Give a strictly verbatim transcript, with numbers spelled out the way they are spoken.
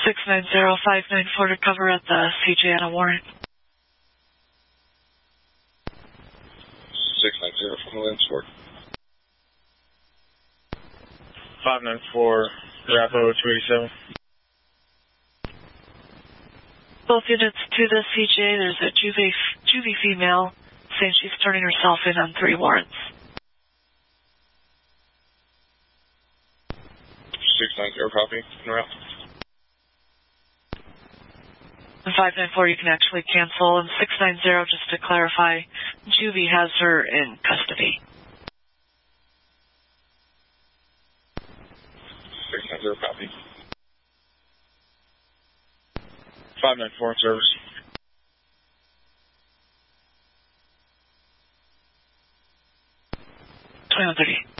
six nine zero five nine four to cover at the C J on a warrant. six nine zero from Williamsport. five nine four, Rapo two eighty-seven. Both units to the C J, there's a juvie, juvie female saying she's turning herself in on three warrants. six nine zero, copy. En route. And five nine four, you can actually cancel. And six nine zero, just to clarify, juvie has her in custody. six nine zero, copy. five nine four in service. twenty-one thirty.